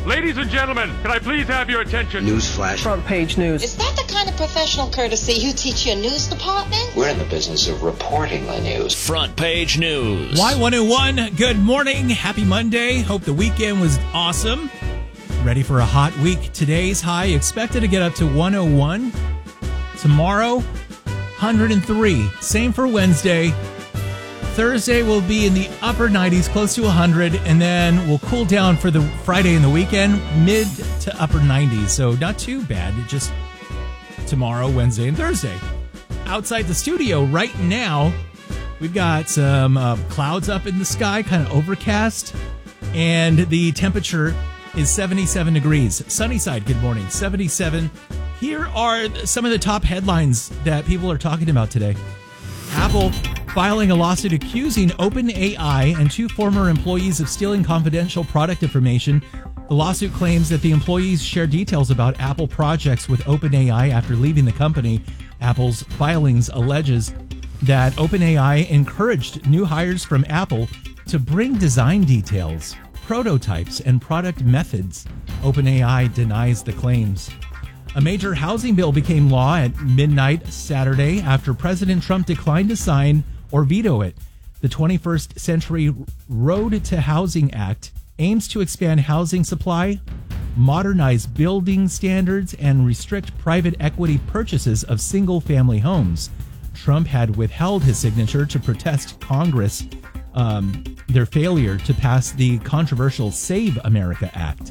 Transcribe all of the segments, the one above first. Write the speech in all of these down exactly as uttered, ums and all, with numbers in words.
Ladies and gentlemen, can I please have your attention? Newsflash. Front page news. Is that the kind of professional courtesy you teach your news department? We're in the business of reporting the news. Front page news. Y one oh one, good morning. Happy Monday. Hope the weekend was awesome. Ready for a hot week. Today's high expected to get up to one oh one. Tomorrow, one hundred three. Same for Wednesday. Thursday will be in the upper nineties, close to one hundred, and then we'll cool down for the Friday and the weekend, mid to upper nineties. So not too bad. Just tomorrow, Wednesday, and Thursday. Outside the studio right now, we've got some uh, clouds up in the sky, kind of overcast, and the temperature is seventy-seven degrees. Sunnyside, good morning, seventy-seven. Here are some of the top headlines that people are talking about today. Apple filing a lawsuit accusing OpenAI and two former employees of stealing confidential product information. The lawsuit claims that the employees share details about Apple projects with OpenAI after leaving the company. Apple's filings alleges that OpenAI encouraged new hires from Apple to bring design details, prototypes, and product methods. OpenAI denies the claims. A major housing bill became law at midnight Saturday after President Trump declined to sign or veto it. The twenty-first Century Road to Housing Act aims to expand housing supply, modernize building standards, and restrict private equity purchases of single-family homes. Trump had withheld his signature to protest Congress, um, their failure to pass the controversial Save America Act.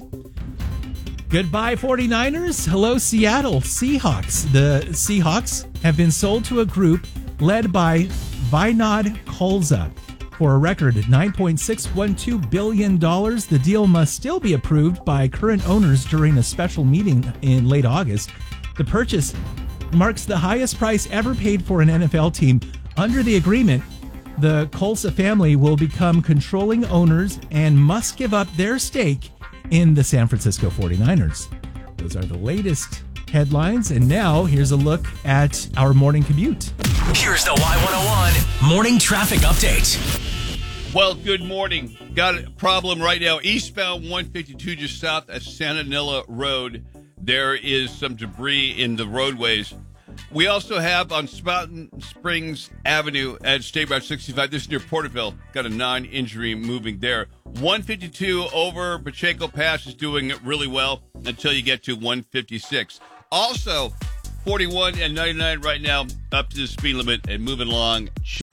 Goodbye, forty-niners. Hello, Seattle Seahawks. The Seahawks have been sold to a group led by Vinod Kolza for a record nine point six one two billion dollars. The deal must still be approved by current owners during a special meeting in late August. The purchase marks the highest price ever paid for an N F L team. Under the agreement, the Kolza family will become controlling owners and must give up their stake in the San Francisco forty-niners. Those are the latest headlines, and now here's a look at our morning commute. Here's the Y one oh one morning traffic update. Well, good morning. Got a problem right now. Eastbound one fifty-two just south at Santanilla Road. There is some debris in the roadways. We also have on Spouting Springs Avenue at State Route sixty-five. This is near Porterville. Got a non-injury moving there. one fifty-two over Pacheco Pass is doing really well until you get to one fifty-six. Also, forty-one and ninety-nine right now up to the speed limit and moving along.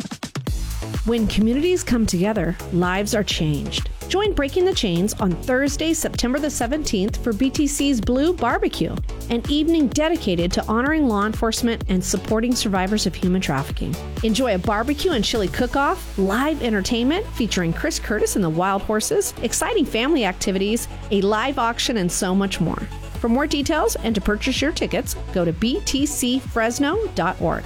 When communities come together, lives are changed. Join Breaking the Chains on Thursday, September the seventeenth for B T C's Blue Barbecue, an evening dedicated to honoring law enforcement and supporting survivors of human trafficking. Enjoy a barbecue and chili cook-off, live entertainment featuring Chris Curtis and the Wild Horses, exciting family activities, a live auction, and so much more. For more details and to purchase your tickets, go to b t c fresno dot org.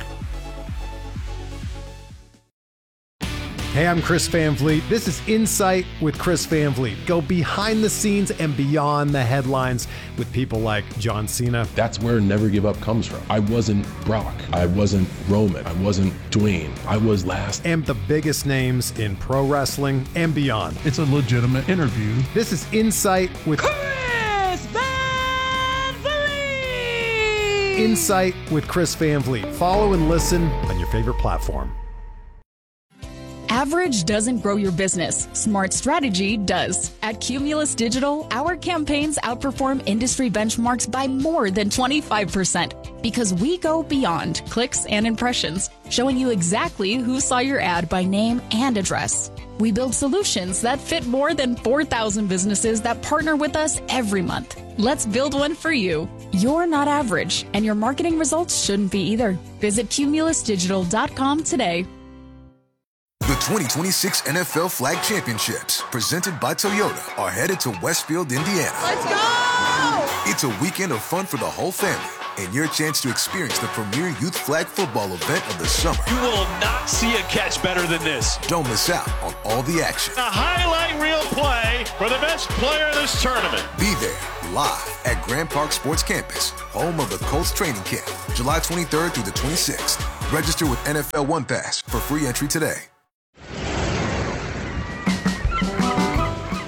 Hey, I'm Chris Van Vliet. This is Insight with Chris Van Vliet. Go behind the scenes and beyond the headlines with people like John Cena. That's where Never Give Up comes from. I wasn't Brock. I wasn't Roman. I wasn't Dwayne. I was last. And the biggest names in pro wrestling and beyond. It's a legitimate interview. This is Insight with Chris Van Vliet. Insight with Chris Van Vliet. Follow and listen on your favorite platform. Average doesn't grow your business. Smart strategy does. At Cumulus Digital, our campaigns outperform industry benchmarks by more than twenty-five percent because we go beyond clicks and impressions, showing you exactly who saw your ad by name and address. We build solutions that fit more than four thousand businesses that partner with us every month. Let's build one for you. You're not average, and your marketing results shouldn't be either. Visit cumulus digital dot com today. The twenty twenty-six N F L Flag Championships, presented by Toyota, are headed to Westfield, Indiana. Let's go! It's a weekend of fun for the whole family and your chance to experience the premier youth flag football event of the summer. You will not see a catch better than this. Don't miss out on all the action. A highlight reel play for the best player in this tournament. Be there live at Grand Park Sports Campus, home of the Colts training camp, July twenty-third through the twenty-sixth. Register with N F L One Pass for free entry today.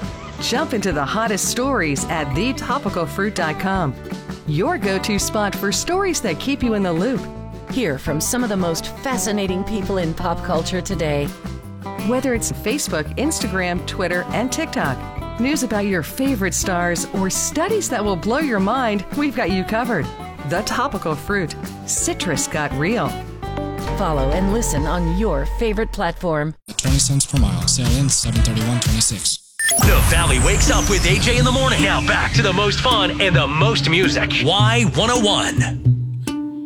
jump into the hottest stories at the topical fruit dot com. Your go-to spot for stories that keep you in the loop. Hear from some of the most fascinating people in pop culture today. Whether it's Facebook, Instagram, Twitter, and TikTok, news about your favorite stars, or studies that will blow your mind, we've got you covered. The Topical Fruit. Citrus got real. Follow and listen on your favorite platform. twenty cents per mile. Sail in seven thirty-one twenty-six. The Valley wakes up with A J in the morning. Now back to the most fun and the most music. Y one oh one.